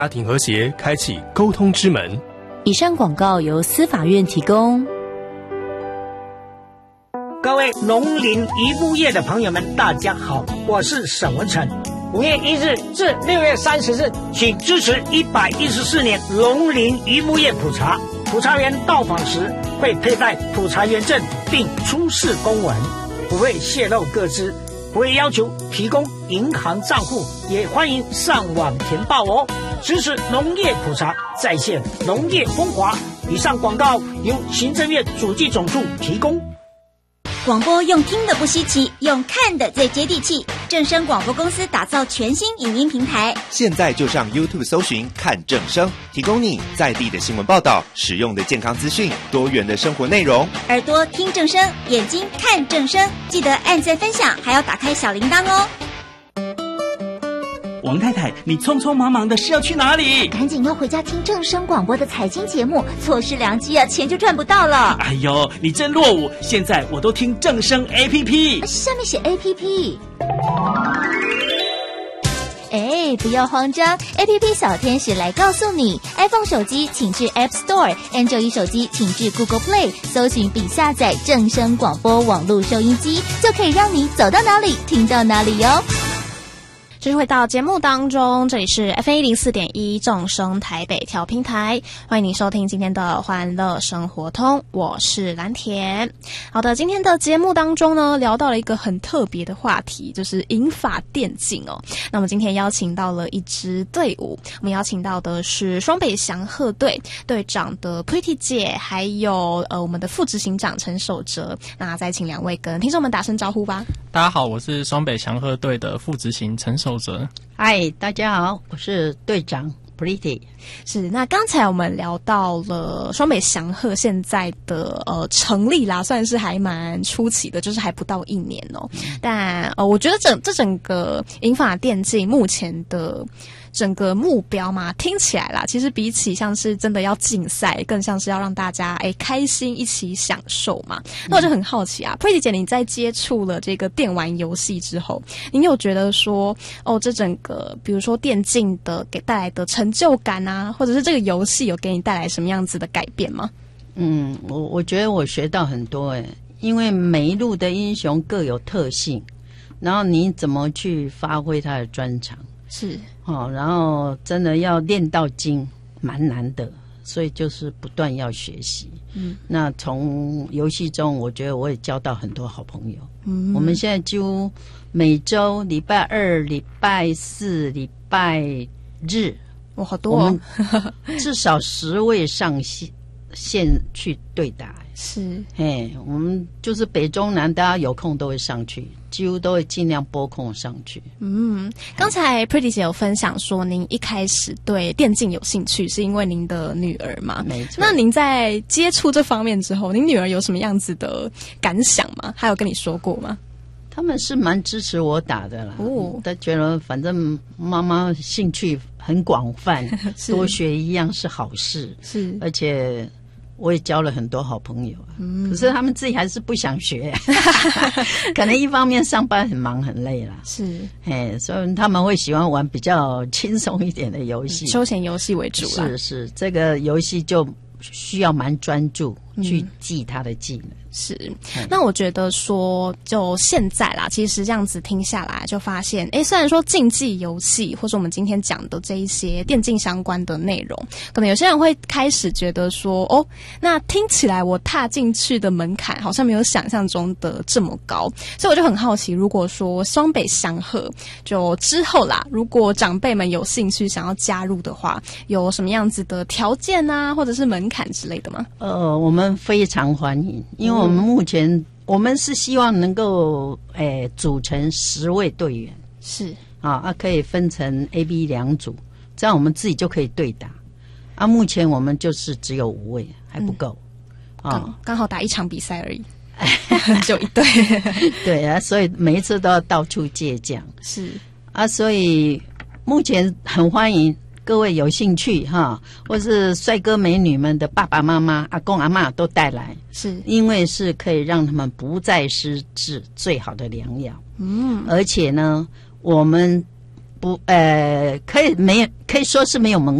家庭和谐，开启沟通之门。 以上广告由司法院提供。 各位农林渔牧业的朋友们，大家好，我是沈文成。5月1日至6月30日，请支持114年农林渔牧业普查。普查员到访时会佩戴普查员证，并出示公文，不会泄露个资，不会要求提供银行账户，也欢迎上网填报哦。支持农业普查，再现农业风华。以上广告由行政院主计总处提供。 广播用听的不稀奇，用看的最接地气。正声广播公司打造全新影音平台， 现在就上 YouTube 搜寻看正声，提供你在地的新闻报道、实用的健康资讯、多元的生活内容。 耳朵听正声，眼睛看正声，记得按赞分享，还要打开小铃铛哦。 王太太，你匆匆忙忙的是要去哪里？ 赶紧要回家听正声广播的财经节目，错失良机啊，钱就赚不到了。 哎呦，你真落伍！现在我都听正声 APP， 下面写 APP。不要慌张 ，APP 小天使来告诉你 ，iPhone 手机请至 App Store，Android 手机请至 Google Play， 搜寻并下载正声广播网络收音机，就可以让你走到哪里听到哪里哟。 继续回到节目当中，这里是 FM104.1 正声台北调频台，欢迎您收听今天的欢乐生活通，我是蓝田。好的，今天的节目当中呢，聊到了一个很特别的话题，就是银发电竞哦。那么今天邀请到了一支队伍，我们邀请到的是双北祥鹤队队长的 Pretty 姐，还有我们的副执行长陈守哲。那再请两位跟听众们打声招呼吧。 大家好，我是双北祥鹤队的副执行陈守哲。 嗨，大家好，我是队长 Pretty。 是，那刚才我们聊到了双北祥鹤现在的成立啦，算是还蛮初期的，就是还不到1年哦。但我觉得整个银发电竞目前的整个目标嘛，听起来啦，其实比起像是真的要竞赛，更像是要让大家开心一起享受嘛。那我就很好奇啊，Pretty 姐，你在接触了这个电玩游戏之后，你有觉得说这整个比如说电竞的给带来的成就感啊，或者是这个游戏有给你带来什么样子的改变吗？ 我觉得我学到很多因为每一路的英雄各有特性，然后你怎么去发挥他的专长。 是然后真的要练到精蛮难的，所以就是不断要学习。那从游戏中我觉得我也交到很多好朋友。我们现在几乎每周礼拜二、礼拜四、礼拜日， 好多哦， 我们至少10位上线去对打。 是， 我们就是北中南大家有空都会上去，几乎都会尽量拨空上去。 刚才 Pretty 姐有分享说您一开始对电竞有兴趣是因为您的女儿嘛？ 没错。 那您在接触这方面之后，您女儿有什么样子的感想吗？她有跟你说过吗？ 他们是蛮支持我打的啦，他觉得反正妈妈兴趣很广泛，多学一样是好事， 是，而且我也交了很多好朋友可是他们自己还是不想学可能一方面上班很忙很累啦， 是， 所以他们会喜欢玩比较轻松一点的游戏， 休闲游戏为主啦。 是，这个游戏就需要蛮专注去记他的技能。 是，那我觉得说就现在啦，其实这样子听下来就发现虽然说竞技游戏或者我们今天讲的这一些电竞相关的内容，可能有些人会开始觉得说那听起来我踏进去的门槛好像没有想象中的这么高，所以我就很好奇，如果说双北祥鹤就之后啦，如果长辈们有兴趣想要加入的话，有什么样子的条件啊或者是门槛之类的吗？ 我们非常欢迎，因为我们目前我们是希望能够组成10位队员， 是可以分成 A、B 2组，这样我们自己就可以对打。目前我们就是只有5位，还不够刚好打1场比赛而已就一队对啊，所以每一次都要到处借将， 是所以目前很欢迎各位有兴趣或是帅哥美女们的爸爸妈妈、阿公阿嬷都带来， 是因为是可以让他们不再失智最好的良药。而且呢，我们可以说是没有门